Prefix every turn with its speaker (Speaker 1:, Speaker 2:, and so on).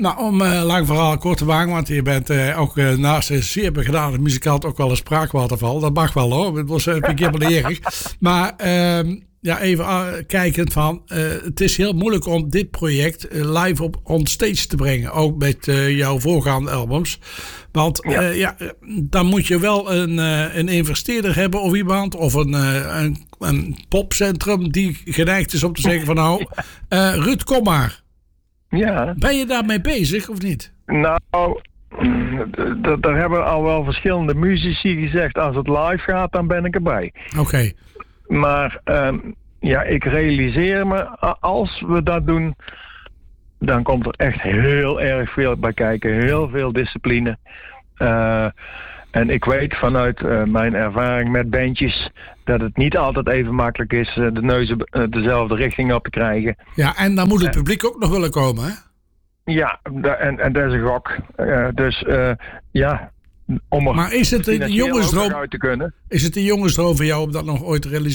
Speaker 1: Nou, om lang verhaal kort te maken, want je bent ook naast een zeer begnadigd muzikant ook wel een spraakwaterval. Dat mag wel hoor, dat was een keer wel erg. Maar even kijkend van, het is heel moeilijk om dit project live op on stage te brengen. Ook met jouw voorgaande albums. Want dan moet je wel een investeerder hebben of iemand. Of een popcentrum die geneigd is om te zeggen van nou, Ruud, kom maar.
Speaker 2: Ja.
Speaker 1: Ben je daarmee bezig of niet?
Speaker 2: Nou, daar hebben al wel verschillende muzici gezegd. Als het live gaat, dan ben ik erbij.
Speaker 1: Oké.
Speaker 2: Maar ik realiseer me, als we dat doen, dan komt er echt heel erg veel bij kijken. Heel veel discipline. En ik weet vanuit mijn ervaring met bandjes dat het niet altijd even makkelijk is de neuzen dezelfde richting op te krijgen.
Speaker 1: Ja, en dan moet het publiek ook nog willen komen, hè?
Speaker 2: Ja, en dat is een gok. Om er
Speaker 1: maar is het een jongensdroom?
Speaker 2: uit te kunnen.
Speaker 1: Is het een jongensdroom voor jou om dat nog ooit te realiseren?